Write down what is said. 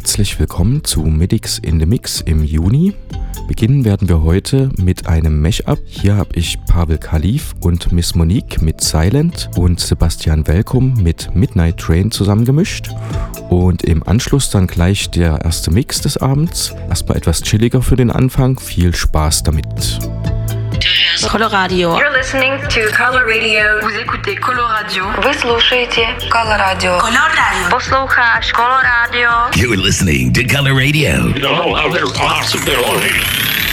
herzlich willkommen zu Midix in the Mix im Juni. Beginnen werden wir heute mit einem Mashup. Hier habe ich Pavel Khalif und Miss Monique mit Silent und Sebastian Welkum mit Midnight Train zusammengemischt. Und im Anschluss dann gleich der erste Mix des Abends. Erstmal etwas chilliger für den Anfang. Viel Spaß damit. Coloradio. You're listening to Color Radio. Vous écoutez Coloradio. Вы слушаете Color Radio. Coloradio. Послухаешь Color Radio. You're listening to Color Radio. No other possibility.